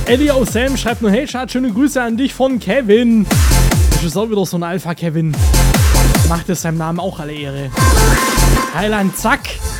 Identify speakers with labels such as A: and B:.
A: Ellie aus Sam schreibt nur, hey Schatz, schöne Grüße an dich von Kevin. Das ist auch wieder so ein Alpha Kevin. Macht es seinem Namen auch alle Ehre. Heiland, zack.